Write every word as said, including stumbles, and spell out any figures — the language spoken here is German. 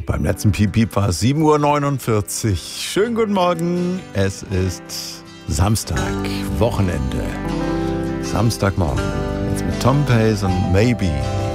Beim letzten Piep Piep war es sieben Uhr neunundvierzig. Schönen guten Morgen. Es ist Samstag, Wochenende. Samstagmorgen. Jetzt mit Tom Pace und Maybe.